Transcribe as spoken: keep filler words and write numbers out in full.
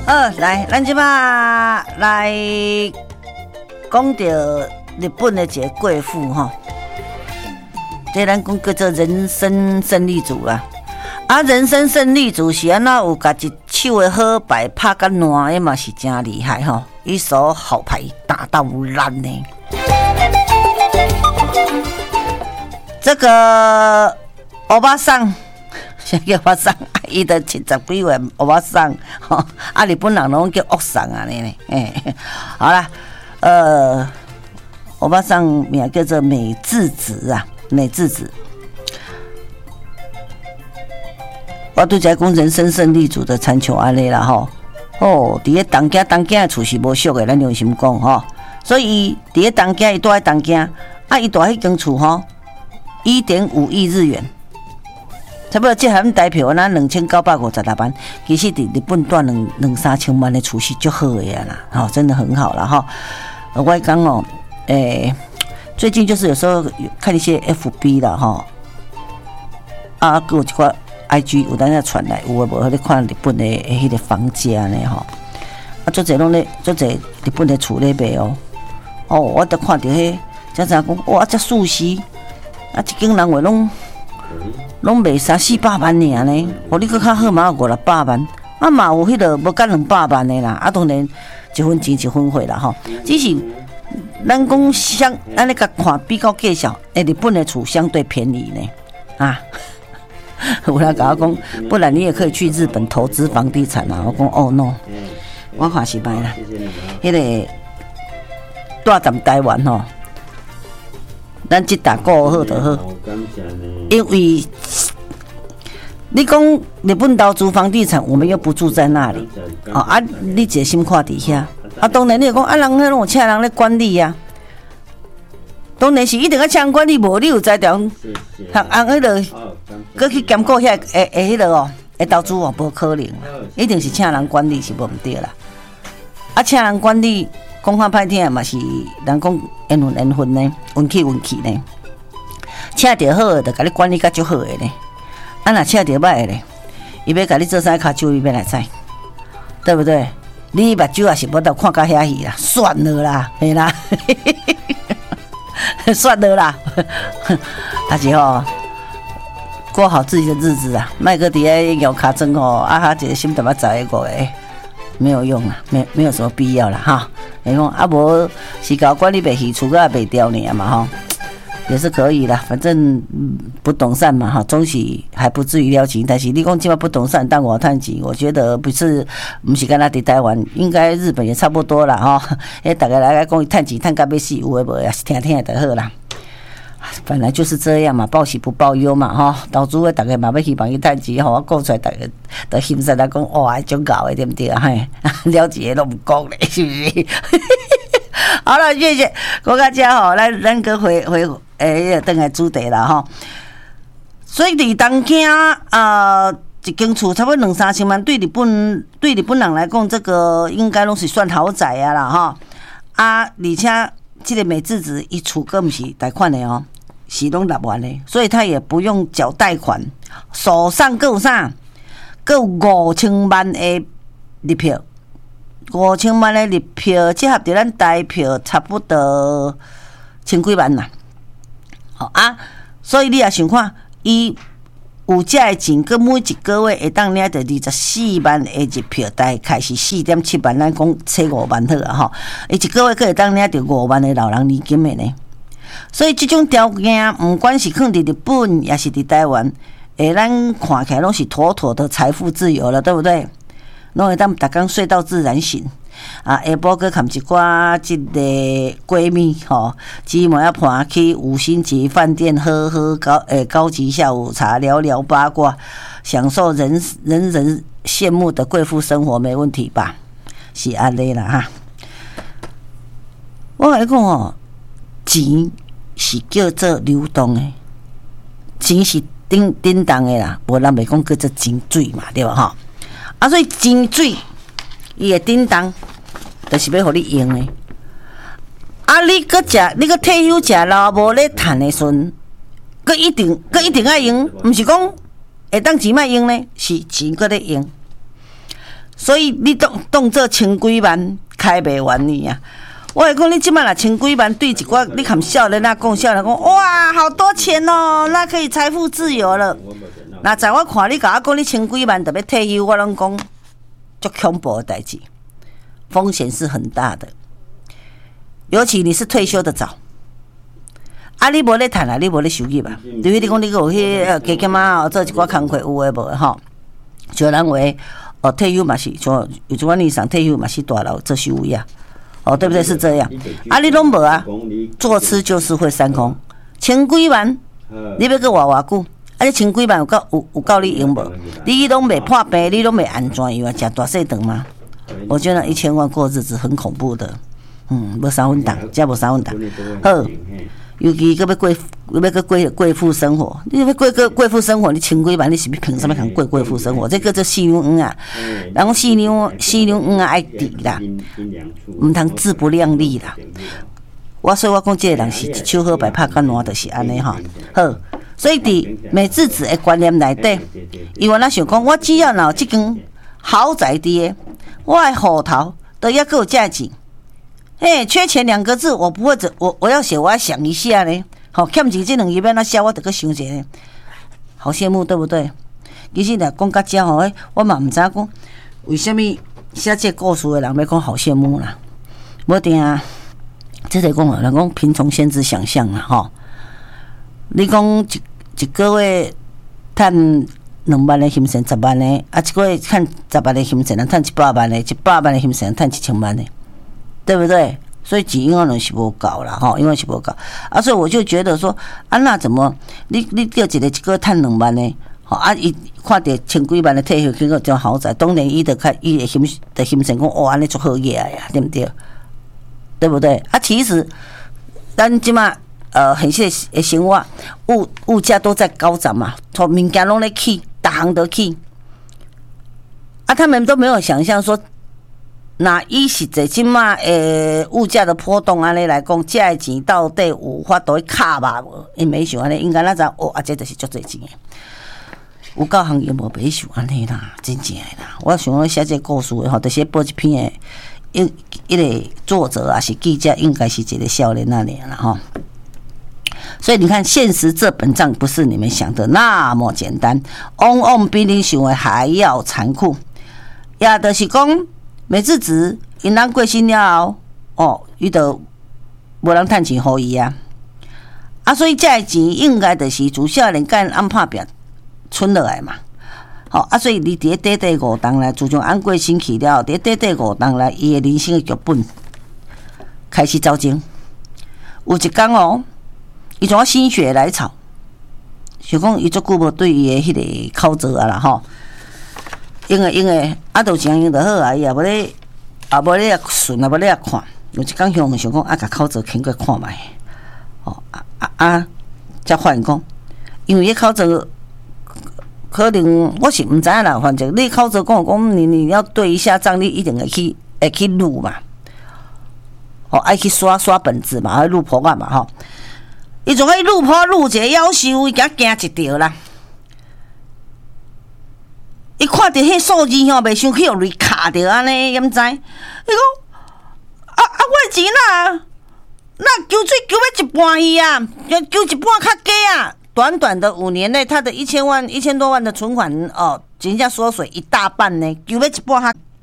好，来，咱即摆来讲到日本的一个贵妇吼，这咱讲叫做人生胜利组啦。啊，人生胜利组是安怎有家一手的好牌拍甲烂的嘛是真厉害吼，一手好牌打到烂呢。这个欧巴桑。啥叫欧巴桑？伊的七十几岁欧巴桑，吼，啊，日本人拢叫欧桑啊，尼呢，哎，好啦，呃，欧巴桑名叫做美智子啊，美智子。我拄才讲人生胜利组的参像安尼啦吼，哦，伫咧东京，东京的厝是无俗的，咱良心讲吼，所以伊伫咧东京，伊住喺东京，啊，伊住迄间厝吼，一点五亿日元。差不多这含台票那两千九百五十六万，其实伫日本赚两两三千万的储蓄就好的啦，好、哦，真的很好了哈。我讲哦，诶、欸，最近就是有时候看一些 F B 啦哈，啊，还有一寡 I G 有当下传来，有诶无？咧看日本的迄个房价呢吼，啊，做侪拢咧，做侪日本的厝咧卖哦，哦，我都看到迄，才知讲哇，这熟悉，啊，一间人话拢。拢卖三四百万尔呢，互你搁较好嘛，五六百万，啊嘛有迄个无干两百万的啦，啊当然一分钱一分货啦吼。只是咱讲相，咱咧甲看比较介绍，诶，日本的厝相对便宜呢，啊，有人甲我讲，不然你也可以去日本投资房地产啊。我讲哦 no， 我看是歹啦，迄、那个大站台湾吼。咱即搭顾好就好，因为你讲日本投资房地产，我们又不住在那里，哦啊，你一个心看伫遐，啊，当然你讲啊，人迄拢有请人咧管理啊，当然是一定要请人管理，无你有才调，按按迄个，搁去监管遐诶诶迄个哦，诶投资哦，无可能，一定是请人管理是无毋对啦，啊，请人管理。讲较歹听嘛是人讲缘分缘分呢，运气运气呢。请着好的，就甲你管理甲足好的呢。啊，若请着歹的呢，伊要甲你做啥骹手，伊要来知，对不对？你目睭也是无得看甲遐去啦，算了啦，嘿啦，算了啦，还是吼过好自己的日子啊，莫搁伫咧摇骹针吼，啊哈一个心淡仔十个五个。没有用啦，没没有什么必要啦哈。你讲啊，无是搞管理袂起，厝个也袂掉你嘛哈，也是可以啦。反正、嗯、不懂善嘛哈，总是还不至于了钱。但是你讲即摆不懂善当我趁钱，我觉得不是，不是干那伫台湾，应该日本也差不多啦哈。诶，大家来讲趁钱趁到要死，有诶无也是听听就好啦。本来就是这样嘛，报喜不报忧嘛，哈！投资的大家嘛要希望伊趁钱，吼，我讲出来大家都欣赏来讲，哇，种搞的对不对啊？嘿，了解都唔讲咧，是不是？好了，谢谢郭家家吼，咱咱个回回诶，等下主题啦，吼。所以伫东京啊，一间厝差不多两三千万，对日本对日本人来讲，这个应该拢是算豪宅啊啦，哈啊，而且这个美智子伊厝个毋是贷款的哦。是拢六万的，所以他也不用缴贷款，手上够啥？够五千万的日票，五千万的日票，结合着咱台票，差不多千几万啦。好啊，所以你也想看，伊有这的钱，个每一个月会当领着二十四万的日票，大概是四点七万，咱讲七五万好啊吼。伊一个月个会当领着五万的老人年金的呢。所以这种条件，不管是放伫日本，也是伫台湾，诶，咱看起来拢是妥妥的财富自由了，对不对？拢会当逐工睡到自然醒，啊，下晡搁含一寡即个闺蜜吼，姊妹啊伴去五星级饭店喝喝高诶高级下午茶，聊聊八卦，享受人人人羡慕的贵妇生活，没问题吧？是安尼啦哈。我跟你讲哦，钱。是叫做流动的，钱是叮叮当的啦，无咱袂讲叫做钱水嘛，对吧？哈，啊，所以钱水伊会叮当，就是要互你用的。啊，你搁食，你搁退休食老无咧趁的时阵，搁一定搁一定爱用，毋是讲会当钱莫用呢，是钱搁咧用。 所以你动动这千几万开袂完你啊！我会讲你即摆若千几万对一寡你看少年仔讲，少年讲哇好多钱哦，那可以财富自由了。那在我看你甲我讲你千几万特别退休，我拢讲足恐怖的代志，风险是很大的。尤其你是退休的早，啊你无咧趁啊，你无咧收入啊，除非你讲你有迄加减啊，做一寡工课有诶无诶吼，就人为哦退休嘛是像有一万以上退休嘛是大佬做收入啊。哦，对不对？是这样。啊，你拢无啊？坐吃就是会三空，千几万，你要搁活偌久？啊，你千几万有够有有够你用无？你拢未破病，你拢未安全药啊？食大细肠吗？我觉得一千万过日子很恐怖的。嗯，无三分档，加无三分档。好，尤其搁要过，要搁过贵妇生活，你要过个贵妇生活，你千几万，你是要凭什么通过贵妇生活？这个做四娘恩啊，然后四娘四娘恩啊爱治啦，唔通自不量力啦。我所以我讲，这个人是一手好牌拍甲烂，就是安尼吼。好，所以伫美智子的观念内底，伊原来想讲，我只要有这间豪宅伫的，我的户头都要够价钱。哎，缺钱两个字，我不会，我我要写，我要想一下呢。好，欠钱这两页要那写，我得个想一下呢。好羡慕，对不对？其实若讲到这吼，我嘛唔知讲为什么写这故事的人要讲好羡慕啦。无定啊，这个讲人讲贫穷限制想象啦吼。你讲一一个月赚两万的薪水，十万的，啊，一个月赚十万的薪水，人赚一百万的，一百万的薪水，人赚一千万的。对不对？所以钱永远是无够啦，吼，永远是无够。啊，所以我就觉得说，啊，那怎么你你叫一个一个月赚两万呢？吼，啊，伊看到千几万的退休金个种豪宅，当然伊就开伊的心的心情讲，哦，安尼足好嘢呀，对不对？对不对？啊，其实咱即马呃，很些的生活物物价都在高涨嘛，从物件拢咧起，大行都起。啊，他们都没有想象说。那以实际即马诶物价的波动安尼来讲，这个钱到底有法度去卡吧无？因没想安尼，应该那知哦，啊，这就是足侪钱诶。有够行业无袂想安尼啦，真正诶啦。我想要写这故事诶吼，就是报一篇诶，一一个作者啊是记者，应该是一个少年那年啦吼。所以你看，现实这本账不是你们想的那么简单，往往比你想的还要残酷。也就是讲。美智子因人过身了后，哦，伊就无人趁钱互伊啊，啊，所以这个钱应该就是自少年甲因安拍拼存落来嘛，好、哦、啊，所以你伫短短五档来，自从安过身去了，伫短短五档来，伊的人生的剧本开始走前。有一天哦，伊从心血来潮，想讲伊足久无对伊的迄个口罩啊啦吼。用诶用诶，啊，就这样用就好啊！伊也无咧，也无咧顺，也无咧看。有一天向想讲，啊，甲口罩牵过看卖。哦，啊啊啊！才发现讲，因为迄口罩可能我是毋知影啦，反正你口罩讲讲，你你要对一下账，你一定会去会去录嘛。哦，爱去刷刷本子嘛，爱录破案嘛，吼。伊就可以录破录一个夭寿，伊惊惊一条啦。伊看到迄数字吼，袂想去互伊卡着安尼，敢知？伊讲啊啊，我钱呐，那求水求要一半去啊，求一半较加啊。短短的五年内，他的一千万、一千多万的存款哦，真正缩水一大半呢，求要一半较。